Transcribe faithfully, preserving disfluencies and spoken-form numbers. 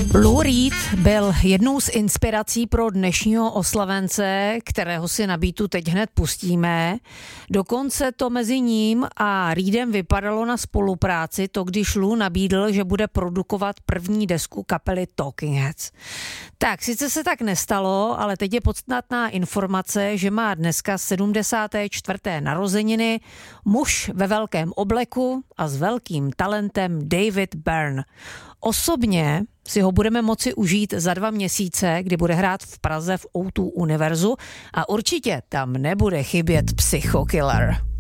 Lou Reed byl jednou z inspirací pro dnešního oslavence, kterého si na beatu teď hned pustíme. Dokonce to mezi ním a Reedem vypadalo na spolupráci, to když Lou nabídl, že bude produkovat první desku kapely Talking Heads. Tak, sice se tak nestalo, ale teď je podstatná informace, že má dneska sedmdesáté čtvrté narozeniny muž ve velkém obleku a s velkým talentem David Byrne. Osobně si ho budeme moci užít za dva měsíce, kdy bude hrát v Praze v ó dva Univerzu a určitě tam nebude chybět Psycho Killer.